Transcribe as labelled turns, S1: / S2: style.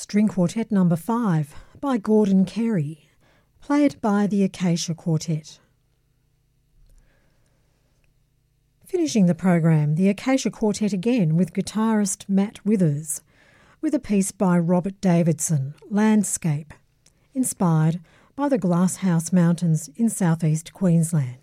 S1: String Quartet No. 5 by Gordon Carey, played by the Acacia Quartet. Finishing the program, the Acacia Quartet again with guitarist Matt Withers, with a piece by Robert Davidson, Landscape, inspired by the Glasshouse Mountains in southeast Queensland.